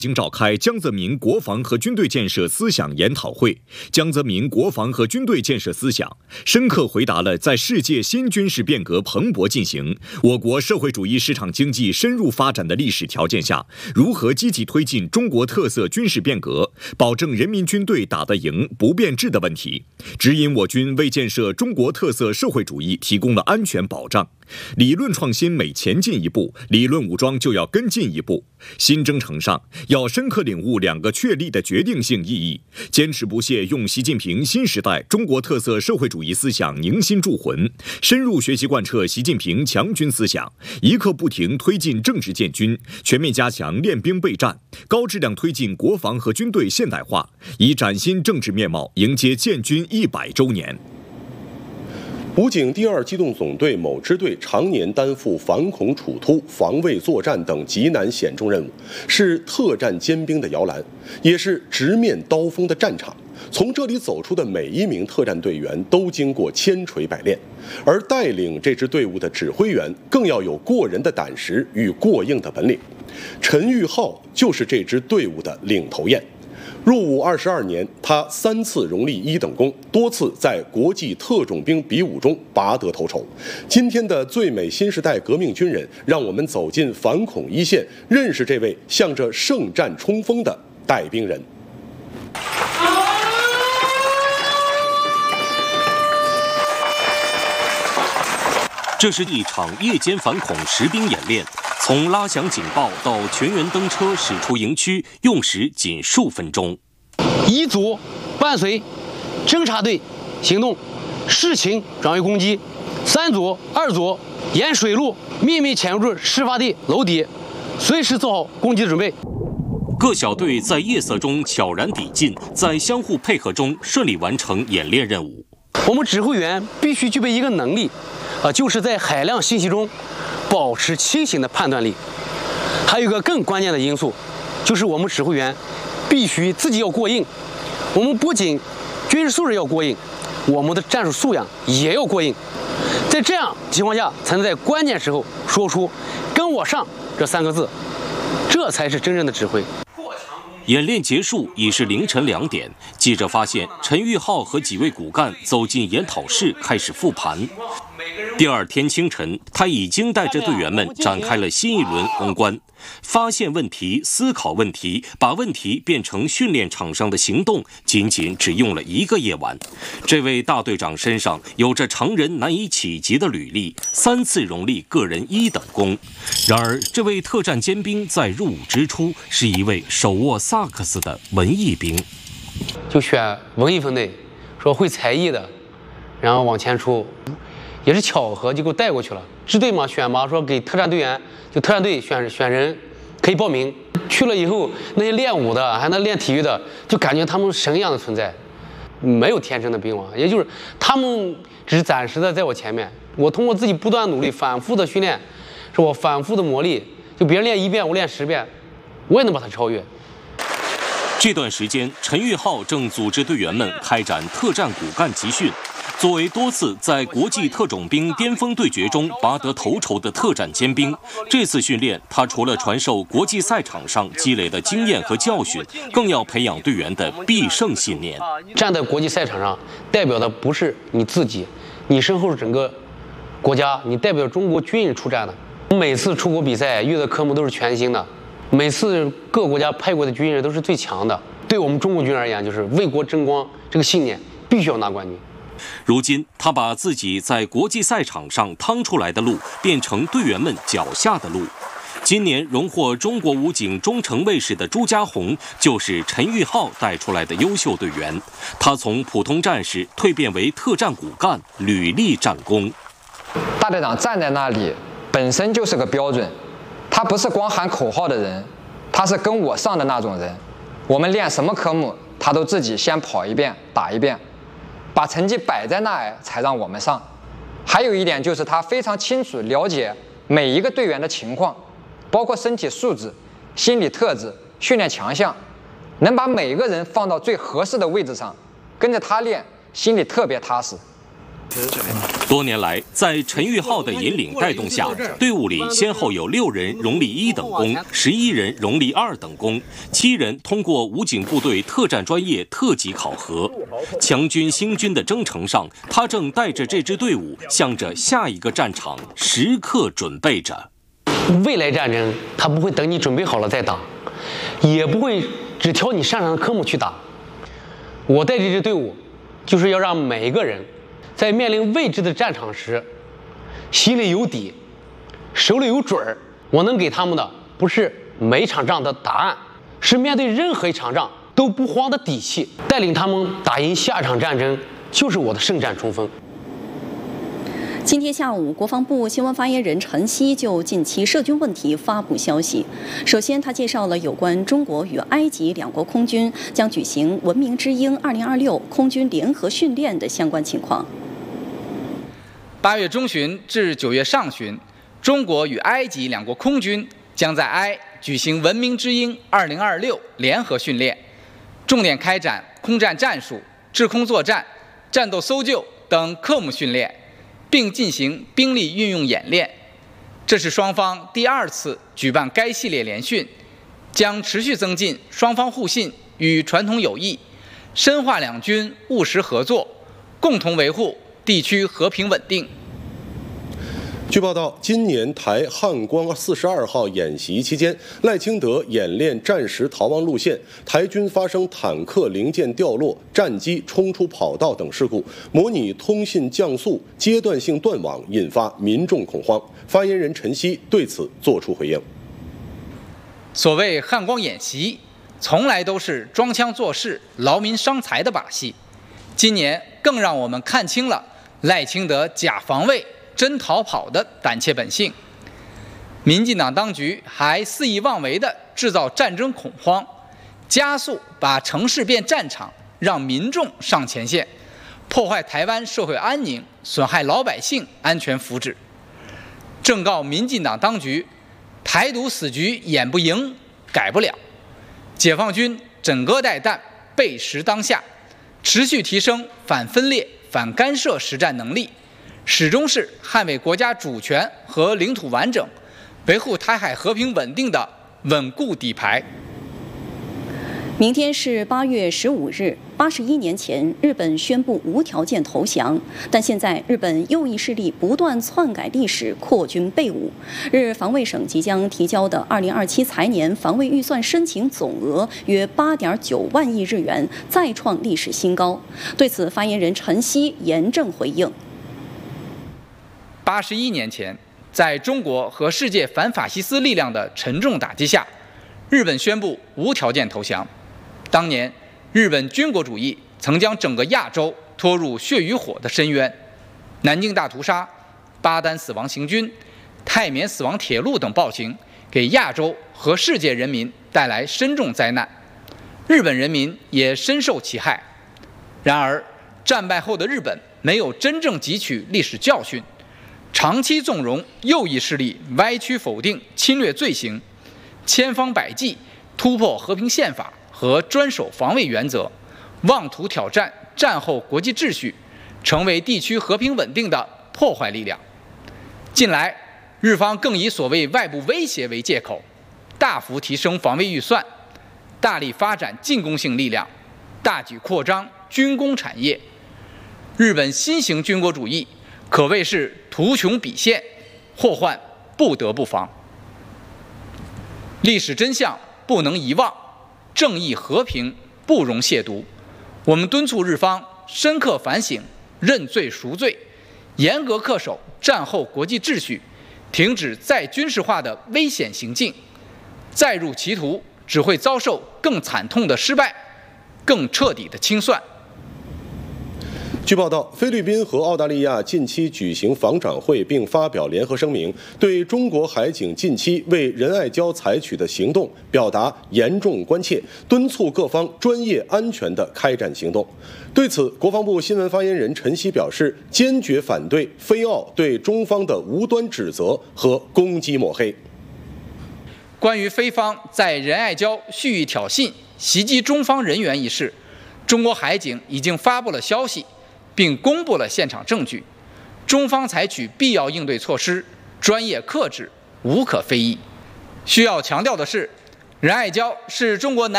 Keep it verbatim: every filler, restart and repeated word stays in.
经召开江泽民国防和军队建设思想研讨会。江泽民国防和军队建设思想深刻回答了在世界新军事变革蓬勃进行、我国社会主义市场经济深入发展的历史条件下，如何积极推进中国特色军事变革，保证人民军队打得赢、不变质的问题，指引我军为建设中国特色社会主义提供了安全保障。理论创新每前进一步，理论武装就要跟进一步。新征程上，要深刻领悟两个确立的决定性意义，坚持不懈用习近平新时代中国特色社会主义思想凝心铸魂，深入学习贯彻习近平强军思想，一刻不停推进政治建军，全面加强练兵备战，高质量推进国防和军队现代化，以崭新政治面貌迎接建军一百周年。 武警第二机动总队某支队常年担负反恐处突、防卫作战等极难险重任务，是特战尖兵的摇篮，也是直面刀锋的战场。从这里走出的每一名特战队员都经过千锤百炼，而带领这支队伍的指挥员更要有过人的胆识与过硬的本领。陈玉浩就是这支队伍的领头雁。入伍二十二年，他三次荣立一等功，多次在国际特种兵比武中拔得头筹。今天的最美新时代革命军人，让我们走进反恐一线，认识这位向着圣战冲锋的带兵人。 这是一场夜间反恐实兵演练，从拉响警报到全员登车驶出营区，用时仅数分钟。 一组伴随侦察队行动，视情转为攻击；三组、二组沿水路秘密潜入事发地楼底，随时做好攻击准备。 各小队在夜色中悄然抵近，在相互配合中顺利完成演练任务。 我们指挥员必须具备一个能力，啊，就是在海量信息中保持清醒的判断力。还有一个更关键的因素，就是我们指挥员必须自己要过硬。我们不仅军事素质要过硬，我们的战术素养也要过硬。在这样情况下，才能在关键时候说出“跟我上”这三个字，这才是真正的指挥。 演练结束已是凌晨两点，记者发现陈玉浩和几位骨干走进研讨室，开始复盘。第二天清晨，他已经带着队员们展开了新一轮攻关，发现问题、思考问题，把问题变成训练场上的行动，仅仅只用了一个夜晚。这位大队长身上有着常人难以企及的履历，三次荣立个人一等功。然而，这位特战尖兵在入伍之初是一位手握萨克斯的文艺兵， 就选文艺分队，说会才艺的，然后往前出。也是巧合，就给我带过去了。支队嘛，选拔说给特战队员，就特战队选选人可以报名。去了以后，那些练武的，还那练体育的，就感觉他们神一样的存在，没有天生的兵王，也就是他们只是暂时的在我前面。我通过自己不断努力、反复的训练，是我反复的磨砺，就别人练一遍，我练十遍，我也能把它超越。 这段时间，陈玉浩正组织队员们开展特战骨干集训。作为多次在国际特种兵巅峰对决中拔得头筹的特战尖兵，这次训练他除了传授国际赛场上积累的经验和教训，更要培养队员的必胜信念。 站在国际赛场上，代表的不是你自己，你身后是整个国家，你代表中国军人出战的。每次出国比赛遇到的科目都是全新的，每次各国家派过的军人都是最强的。对我们中国军人而言，就是为国争光这个信念必须要拿冠军。 如今，他把自己在国际赛场上趟出来的路，变成队员们脚下的路。今年荣获中国武警中诚卫士的朱家红，就是陈玉浩带出来的优秀队员。他从普通战士蜕变为特战骨干，屡立战功。 大队长站在那里，本身就是个标准。他不是光喊口号的人，他是跟我上的那种人。我们练什么科目，他都自己先跑一遍，打一遍。把成绩摆在那儿才让我们上。还有一点就是他非常清楚了解每一个队员的情况，包括身体素质、心理特质、训练强项，能把每一个人放到最合适的位置上，跟着他练，心里特别踏实。 多年来，在陈玉浩的引领带动下，队伍里先后有六人荣立一等功，十一人荣立二等功，七人通过武警部队特战专业特级考核。强军兴军的征程上，他正带着这支队伍，向着下一个战场时刻准备着。 未来战争，他不会等你准备好了再打，也不会只挑你擅长的科目去打。我带这支队伍，就是要让每一个人在面临未知的战场时，心里有底，手里有准儿。我能给他们的不是每场仗的答案，是面对任何一场仗都不慌的底气。带领他们打赢下场战争，就是我的圣战冲锋。 今天下午，国防部新闻发言人陈希就近期涉军问题发布消息。首先，他介绍了有关中国与埃及两国空军将举行“文明之鹰二零二六”空军联合训练的相关情况。 八月中旬至九月上旬，中国与埃及两国空军将在埃举行“文明之鹰二零二六”联合训练，重点开展空战战术、制空作战、战斗搜救等科目训练，并进行兵力运用演练。这是双方第二次举办该系列联训，将持续增进双方互信与传统友谊，深化两军务实合作，共同维护地区和平稳定。 据报道，今年台汉光四十二号演习期间，赖清德演练战时逃亡路线，台军发生坦克零件掉落、战机冲出跑道等事故，模拟通信降速、阶段性断网，引发民众恐慌。发言人陈希对此作出回应。 所谓汉光演习，从来都是装腔作势、劳民伤财的把戏，今年更让我们看清了赖清德假防卫真逃跑的胆怯本性。民进党当局还肆意妄为地制造战争恐慌，加速把城市变战场，让民众上前线，破坏台湾社会安宁，损害老百姓安全福祉。正告民进党当局，台独死局演不赢，改不了。解放军枕戈待旦，备时当下，持续提升反分裂、反干涉实战能力，始终是捍卫国家主权和领土完整、维护台海和平稳定的稳固底牌。 明天是八月十五日，八十一年前，日本宣布无条件投降。但现在，日本右翼势力不断篡改历史，扩军备武。日防卫省即将提交的二零二七财年防卫预算申请总额约八点九万亿日元，再创历史新高。对此，发言人陈希严正回应。 八十一年前，在中国和世界反法西斯力量的沉重打击下，日本宣布无条件投降。当年，日本军国主义曾将整个亚洲拖入血与火的深渊，南京大屠杀、巴丹死亡行军、泰缅死亡铁路等暴行，给亚洲和世界人民带来深重灾难，日本人民也深受其害。然而，战败后的日本没有真正汲取历史教训，长期纵容右翼势力歪曲否定侵略罪行，千方百计突破和平宪法和专守防卫原则，妄图挑战战后国际秩序，成为地区和平稳定的破坏力量。近来，日方更以所谓外部威胁为借口，大幅提升防卫预算，大力发展进攻性力量，大举扩张军工产业。日本新型军国主义可谓是图穷匕现，祸患不得不防。历史真相不能遗忘，正义和平不容亵渎。我们敦促日方深刻反省，认罪赎罪，严格恪守战后国际秩序，停止再军事化的危险行径。再入歧途，只会遭受更惨痛的失败，更彻底的清算。 据报道，菲律宾和澳大利亚近期举行防长会，并发表联合声明，对中国海警近期为仁爱礁采取的行动表达严重关切，敦促各方专业安全地开展行动。对此，国防部新闻发言人陈希表示，坚决反对菲澳对中方的无端指责和攻击抹黑。 关于菲方在仁爱礁蓄意挑衅、袭击中方人员一事，中国海警已经发布了消息，并公布了现场证据。 中方采取必要应对措施，专业克制，无可非议。需要强调的是，仁爱礁是中国南